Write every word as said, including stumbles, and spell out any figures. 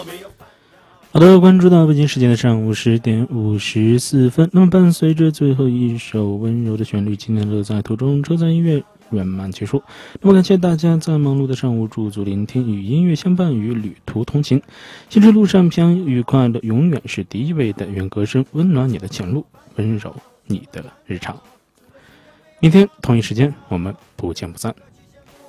好的，关注到北京时间的上午十点五十四分。那么伴随着最后一首温柔的旋律，今天乐在途中车载音乐圆满结束。那么感谢大家在忙碌的上午驻足聆听，与音乐相伴，与旅途同行。行车路上平安愉快的永远是第一位的，愿歌声温暖你的前路，温柔你的日常。明天同一时间我们不见不散。